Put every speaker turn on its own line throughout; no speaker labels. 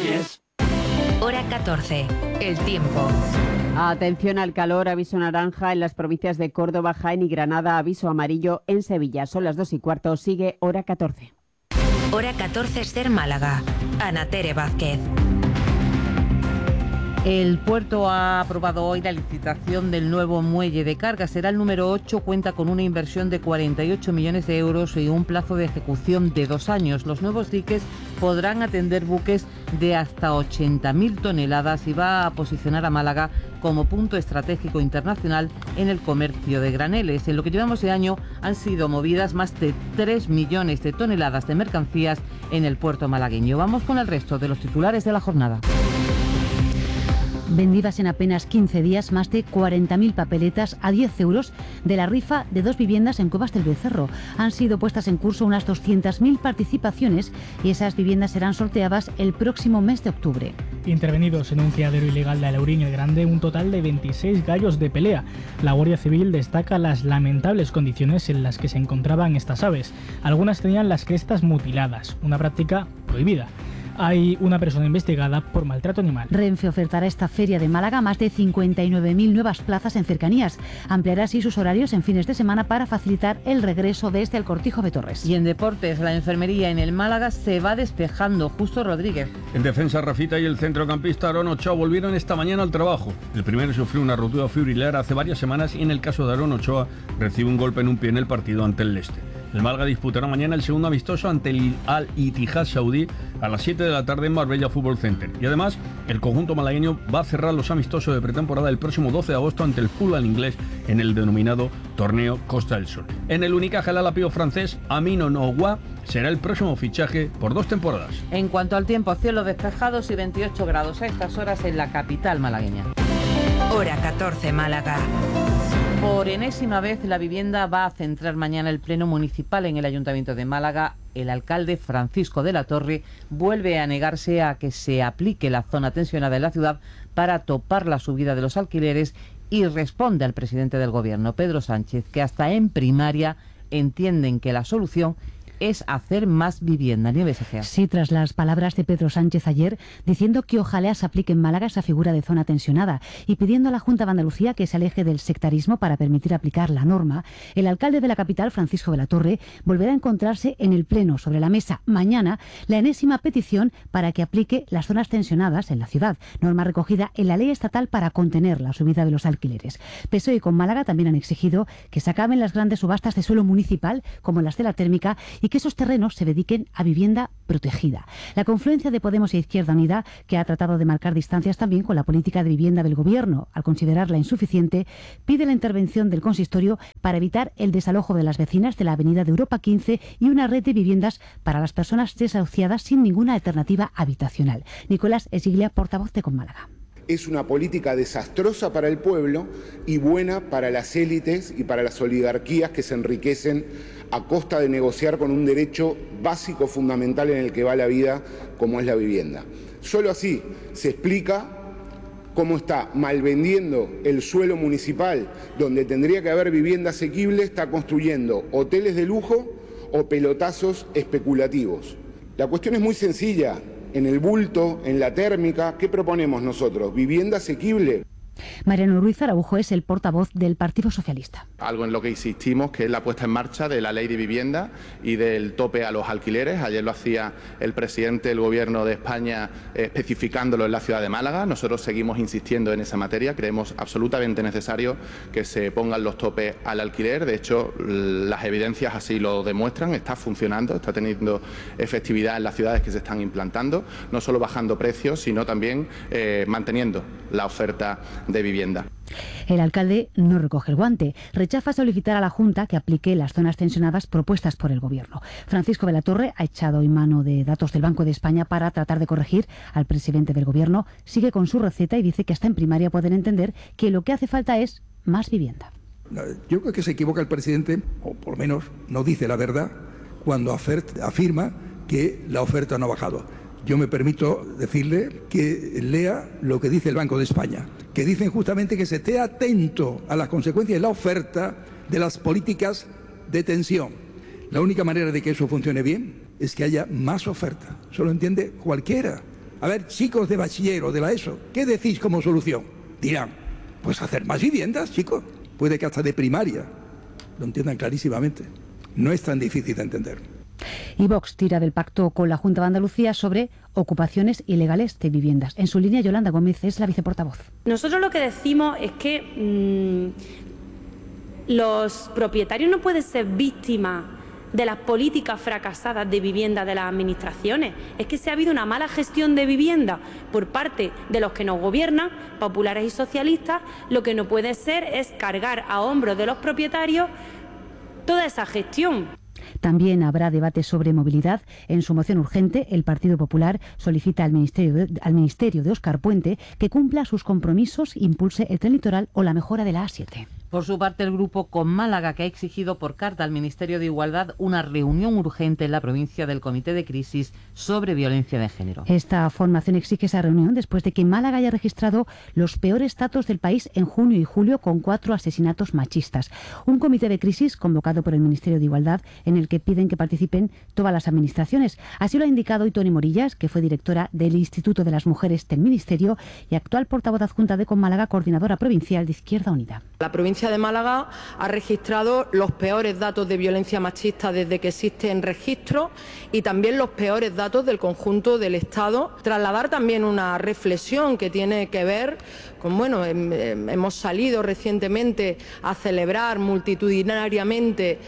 Núñez.
Hora 14. El tiempo.
Atención al calor, aviso naranja en las provincias de Córdoba, Jaén y Granada, aviso amarillo en Sevilla. Son las 2:15, sigue Hora 14.
Hora 14, Ser Málaga. Ana Tere Vázquez.
El puerto ha aprobado hoy la licitación del nuevo muelle de carga. Será el número 8, cuenta con una inversión de 48 millones de euros y un plazo de ejecución de 2 años. Los nuevos diques podrán atender buques de hasta 80.000 toneladas y va a posicionar a Málaga como punto estratégico internacional en el comercio de graneles. En lo que llevamos de año han sido movidas más de 3 millones de toneladas de mercancías en el puerto malagueño. Vamos con el resto de los titulares de la jornada.
Vendidas en apenas 15 días más de 40.000 papeletas a 10 euros de la rifa de 2 viviendas en Cuevas del Becerro. Han sido puestas en curso unas 200.000 participaciones y esas viviendas serán sorteadas el próximo mes de octubre.
Intervenidos en un criadero ilegal de Alaurín el Grande, un total de 26 gallos de pelea. La Guardia Civil destaca las lamentables condiciones en las que se encontraban estas aves. Algunas tenían las crestas mutiladas, una práctica prohibida. Hay una persona investigada por maltrato animal.
Renfe ofertará esta feria de Málaga más de 59.000 nuevas plazas en cercanías. Ampliará así sus horarios en fines de semana para facilitar el regreso desde el Cortijo de Torres.
Y en deportes, la enfermería en el Málaga se va despejando. Justo Rodríguez.
En defensa, Rafita y el centrocampista Aaron Ochoa volvieron esta mañana al trabajo. El primero sufrió una rotura fibrilar hace varias semanas y en el caso de Aaron Ochoa recibe un golpe en un pie en el partido ante el Leicester. El Málaga disputará mañana el segundo amistoso ante el Al-Ittihad saudí a las 7 de la tarde en Marbella Fútbol Center. Y además, el conjunto malagueño va a cerrar los amistosos de pretemporada el próximo 12 de agosto ante el Fulham inglés en el denominado Torneo Costa del Sol. En el Unicaja, el alapío francés Amino Nogoa será el próximo fichaje por 2 temporadas.
En cuanto al tiempo, cielos despejados y 28 grados a estas horas en la capital malagueña.
Hora 14, Málaga.
Por enésima vez, la vivienda va a centrar mañana el pleno municipal en el Ayuntamiento de Málaga. El alcalde Francisco de la Torre vuelve a negarse a que se aplique la zona tensionada en la ciudad para topar la subida de los alquileres y responde al presidente del Gobierno, Pedro Sánchez, que hasta en primaria entienden que la solución es hacer más vivienda. Nieves Egea.
Sí, tras las palabras de Pedro Sánchez ayer, diciendo que ojalá se aplique en Málaga esa figura de zona tensionada y pidiendo a la Junta de Andalucía que se aleje del sectarismo para permitir aplicar la norma, el alcalde de la capital, Francisco de la Torre, volverá a encontrarse en el Pleno sobre la mesa mañana la enésima petición para que aplique las zonas tensionadas en la ciudad, norma recogida en la ley estatal para contener la subida de los alquileres. PSOE y con Málaga también han exigido que se acaben las grandes subastas de suelo municipal, como las de la térmica, y que esos terrenos se dediquen a vivienda protegida. La confluencia de Podemos e Izquierda Unida, que ha tratado de marcar distancias también con la política de vivienda del Gobierno, al considerarla insuficiente, pide la intervención del consistorio para evitar el desalojo de las vecinas de la avenida de Europa 15 y una red de viviendas para las personas desahuciadas sin ninguna alternativa habitacional. Nicolás Esiglia, portavoz de Con Málaga.
Es una política desastrosa para el pueblo y buena para las élites y para las oligarquías que se enriquecen a costa de negociar con un derecho básico fundamental en el que va la vida, como es la vivienda. Solo así se explica cómo está malvendiendo el suelo municipal, donde tendría que haber vivienda asequible, está construyendo hoteles de lujo o pelotazos especulativos. La cuestión es muy sencilla. En el bulto, en la térmica, ¿qué proponemos nosotros? ¿Vivienda asequible?
Mariano Ruiz Araujo es el portavoz del Partido Socialista.
Algo en lo que insistimos, que es la puesta en marcha de la ley de vivienda y del tope a los alquileres. Ayer lo hacía el presidente del Gobierno de España especificándolo en la ciudad de Málaga. Nosotros seguimos insistiendo en esa materia. Creemos absolutamente necesario que se pongan los topes al alquiler. De hecho, las evidencias así lo demuestran. Está funcionando, está teniendo efectividad en las ciudades que se están implantando, no solo bajando precios, sino también manteniendo la oferta de vivienda.
El alcalde no recoge el guante, rechaza solicitar a la Junta que aplique las zonas tensionadas propuestas por el Gobierno. Francisco de la Torre ha echado en mano de datos del Banco de España para tratar de corregir al presidente del Gobierno, sigue con su receta y dice que hasta en primaria pueden entender que lo que hace falta es más vivienda.
Yo creo que se equivoca el presidente, o por lo menos no dice la verdad, cuando afirma que la oferta no ha bajado. Yo me permito decirle que lea lo que dice el Banco de España, que dicen justamente que se esté atento a las consecuencias de la oferta de las políticas de tensión. La única manera de que eso funcione bien es que haya más oferta. Eso lo entiende cualquiera. A ver, chicos de bachiller o de la ESO, ¿qué decís como solución? Dirán, pues hacer más viviendas, chicos. Puede que hasta de primaria. Lo entiendan clarísimamente. No es tan difícil de entender.
Y Vox tira del pacto con la Junta de Andalucía sobre ocupaciones ilegales de viviendas. En su línea, Yolanda Gómez es la viceportavoz.
Nosotros lo que decimos es que los propietarios no pueden ser víctimas de las políticas fracasadas de vivienda de las administraciones. Es que si ha habido una mala gestión de vivienda por parte de los que nos gobiernan, populares y socialistas, lo que no puede ser es cargar a hombros de los propietarios toda esa gestión.
También habrá debate sobre movilidad. En su moción urgente, el Partido Popular solicita al Ministerio de Óscar Puente que cumpla sus compromisos, impulse el tren litoral o la mejora de la A7.
Por su parte, el grupo Con Málaga, que ha exigido por carta al Ministerio de Igualdad una reunión urgente en la provincia del Comité de Crisis sobre violencia de género.
Esta formación exige esa reunión después de que Málaga haya registrado los peores datos del país en junio y julio con 4 asesinatos machistas. Un comité de crisis convocado por el Ministerio de Igualdad en el que piden que participen todas las administraciones. Así lo ha indicado hoy Toni Morillas, que fue directora del Instituto de las Mujeres del Ministerio y actual portavoz adjunta de Con Málaga, coordinadora provincial de Izquierda Unida.
La provincia de Málaga ha registrado los peores datos de violencia machista desde que existen registros y también los peores datos del conjunto del Estado. Trasladar también una reflexión que tiene que ver con, hemos salido recientemente a celebrar multitudinariamente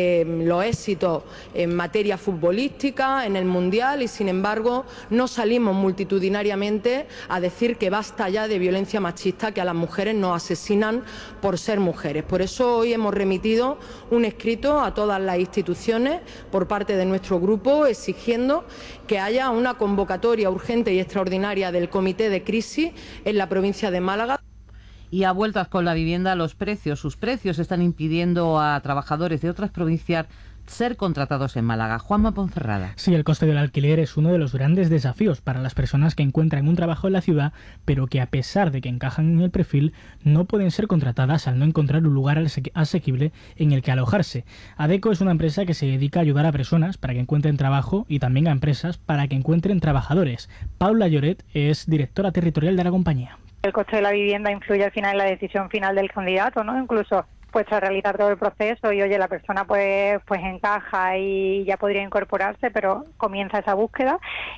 los éxitos en materia futbolística, en el Mundial, y sin embargo no salimos multitudinariamente a decir que basta ya de violencia machista, que a las mujeres nos asesinan por ser mujeres. Por eso hoy hemos remitido un escrito a todas las instituciones por parte de nuestro grupo exigiendo que haya una convocatoria urgente y extraordinaria del Comité de Crisis en la provincia de Málaga.
Y a vueltas con la vivienda, sus precios están impidiendo a trabajadores de otras provincias ser contratados en Málaga. Juanma Ponferrada.
Sí, el coste del alquiler es uno de los grandes desafíos para las personas que encuentran un trabajo en la ciudad, pero que a pesar de que encajan en el perfil, no pueden ser contratadas al no encontrar un lugar asequible en el que alojarse. Adecco es una empresa que se dedica a ayudar a personas para que encuentren trabajo y también a empresas para que encuentren trabajadores. Paula Lloret es directora territorial de la compañía.
El coste de la vivienda influye al final en la decisión final del candidato, ¿no? Incluso a realizar todo el proceso y la persona pues encaja y ya podría incorporarse, pero comienza esa búsqueda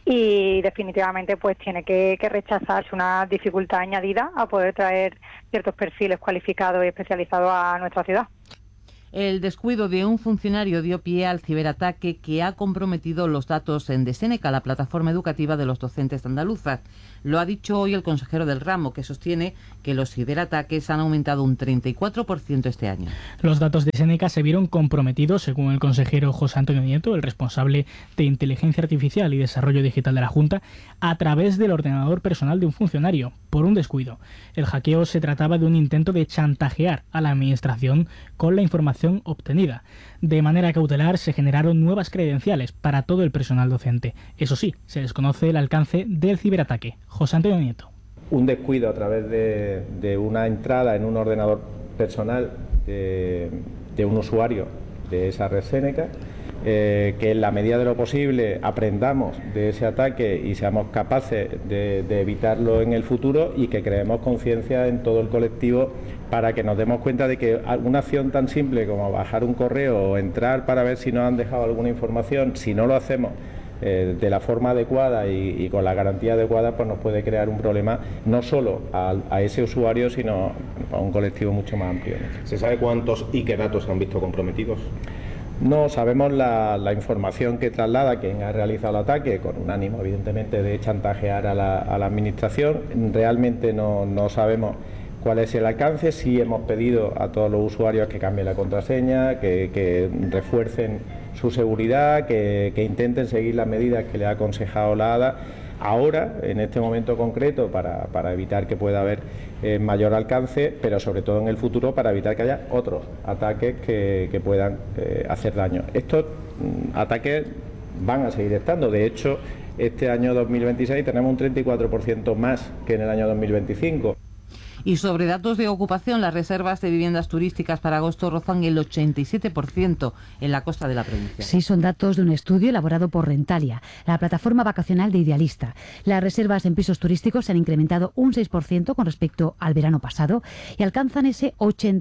y definitivamente pues tiene que rechazarse, una dificultad añadida a poder traer ciertos perfiles cualificados y especializados a nuestra ciudad.
El descuido de un funcionario dio pie al ciberataque que ha comprometido los datos en Deséneca, la plataforma educativa de los docentes andaluzas. Lo ha dicho hoy el consejero del ramo, que sostiene que los ciberataques han aumentado un 34% este año.
Los datos de Deséneca se vieron comprometidos, según el consejero José Antonio Nieto, el responsable de Inteligencia Artificial y Desarrollo Digital de la Junta, a través del ordenador personal de un funcionario, por un descuido. El hackeo se trataba de un intento de chantajear a la administración con la información obtenida. De manera cautelar se generaron nuevas credenciales para todo el personal docente. Eso sí, se desconoce el alcance del ciberataque. José Antonio Nieto.
Un descuido a través de una entrada en un ordenador personal de un usuario de esa red Seneca, que en la medida de lo posible aprendamos de ese ataque y seamos capaces de evitarlo en el futuro, y que creemos conciencia en todo el colectivo para que nos demos cuenta de que una acción tan simple como bajar un correo o entrar para ver si nos han dejado alguna información, si no lo hacemos de la forma adecuada y con la garantía adecuada, pues nos puede crear un problema no solo a ese usuario, sino a un colectivo mucho más amplio.
¿Se sabe cuántos y qué datos se han visto comprometidos?
No, sabemos la información que traslada quien ha realizado el ataque, con un ánimo evidentemente de chantajear a la administración. Realmente no sabemos cuál es el alcance. Sí hemos pedido a todos los usuarios que cambien la contraseña, que refuercen su seguridad, que intenten seguir las medidas que le ha aconsejado la ADA. Ahora, en este momento concreto, para evitar que pueda haber mayor alcance, pero sobre todo en el futuro para evitar que haya otros ataques que puedan hacer daño. Estos ataques van a seguir estando. De hecho, este año 2026 tenemos un 34% más que en el año 2025.
Y sobre datos de ocupación, las reservas de viviendas turísticas para agosto rozan el 87% en la costa de la provincia.
Sí, son datos de un estudio elaborado por Rentalia, la plataforma vacacional de Idealista. Las reservas en pisos turísticos se han incrementado un 6% con respecto al verano pasado y alcanzan ese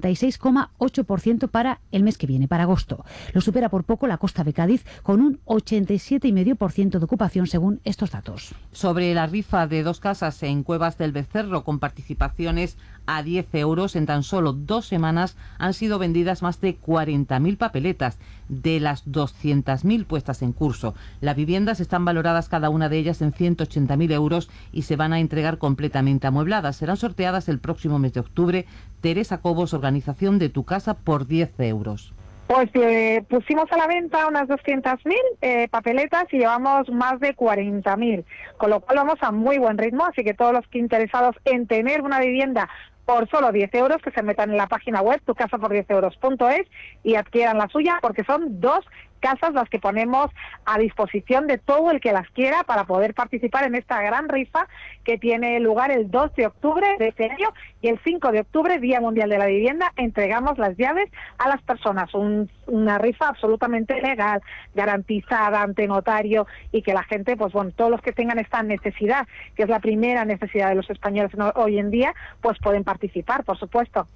86,8% para el mes que viene, para agosto. Lo supera por poco la Costa de Cádiz con un 87,5% de ocupación según estos datos.
Sobre la rifa de 2 casas en Cuevas del Becerro con participaciones a 10 euros, en tan solo 2 semanas han sido vendidas más de 40.000 papeletas de las 200.000 puestas en curso. Las viviendas están valoradas cada una de ellas en 180.000 euros y se van a entregar completamente amuebladas. Serán sorteadas el próximo mes de octubre. Teresa Cobos, organización de Tu Casa por 10 euros.
Pues pusimos a la venta unas 200.000 papeletas y llevamos más de 40.000, con lo cual vamos a muy buen ritmo, así que todos los que interesados en tener una vivienda por solo 10 euros, que se metan en la página web tucasapordiezeuros.es y adquieran la suya, porque son 2 casas las que ponemos a disposición de todo el que las quiera para poder participar en esta gran rifa que tiene lugar el 2 de octubre de este año, y el 5 de octubre, Día Mundial de la Vivienda, entregamos las llaves a las personas. Una rifa absolutamente legal, garantizada ante notario, y que la gente, pues bueno, todos los que tengan esta necesidad, que es la primera necesidad de los españoles hoy en día, pues pueden participar, por supuesto.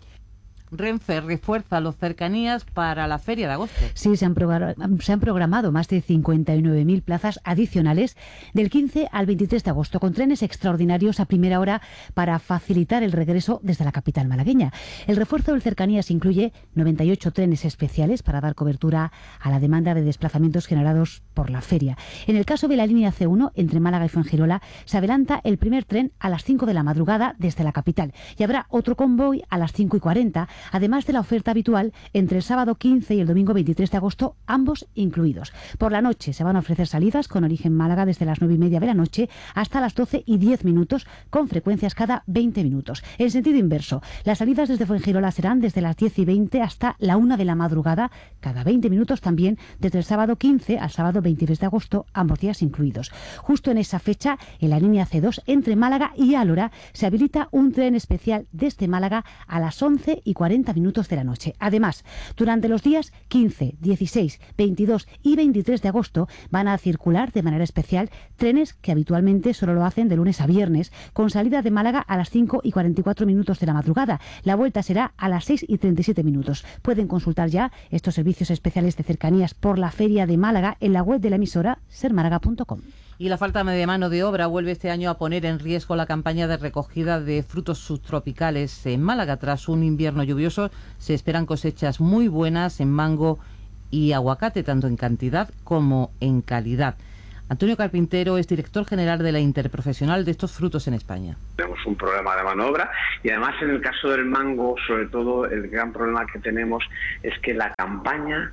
Renfe refuerza los cercanías para la feria de agosto.
Sí, se han programado más de 59.000 plazas adicionales del 15 al 23 de agosto, con trenes extraordinarios a primera hora para facilitar el regreso desde la capital malagueña. El refuerzo del cercanías incluye 98 trenes especiales para dar cobertura a la demanda de desplazamientos generados por la feria. En el caso de la línea C1, entre Málaga y Fuengirola, se adelanta el primer tren a las 5 de la madrugada desde la capital y habrá otro convoy a las 5:40, además de la oferta habitual entre el sábado 15 y el domingo 23 de agosto, ambos incluidos. Por la noche se van a ofrecer salidas con origen Málaga desde las 9:30 de la noche hasta las 12:10, con frecuencias cada 20 minutos. En sentido inverso, las salidas desde Fuengirola serán desde las 10:20 hasta la 1 de la madrugada, cada 20 minutos también, desde el sábado 15 al sábado 23 de agosto, ambos días incluidos. Justo en esa fecha, en la línea C2, entre Málaga y Álora, se habilita un tren especial desde Málaga a las 11:40 de la noche. Además, durante los días 15, 16, 22 y 23 de agosto van a circular de manera especial trenes que habitualmente solo lo hacen de lunes a viernes, con salida de Málaga a las 5:44 de la madrugada. La vuelta será a las 6:37. Pueden consultar ya estos servicios especiales de cercanías por la Feria de Málaga en la web de la emisora sermálaga.com.
Y la falta de mano de obra vuelve este año a poner en riesgo la campaña de recogida de frutos subtropicales en Málaga. Tras un invierno lluvioso, se esperan cosechas muy buenas en mango y aguacate, tanto en cantidad como en calidad. Antonio Carpintero es director general de la Interprofesional de estos frutos en España.
Tenemos un problema de mano de obra y además en el caso del mango, sobre todo, el gran problema que tenemos es que la campaña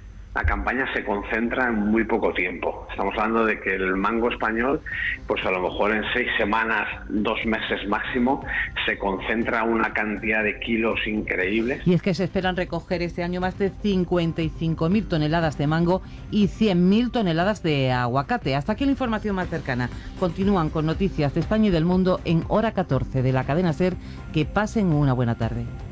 se concentra en muy poco tiempo. Estamos hablando de que el mango español, pues a lo mejor en 6 semanas, 2 meses máximo, se concentra una cantidad de kilos increíbles.
Y es que se esperan recoger este año más de 55.000 toneladas de mango y 100.000 toneladas de aguacate. Hasta aquí la información más cercana. Continúan con noticias de España y del mundo en Hora 14 de la cadena SER. Que pasen una buena tarde.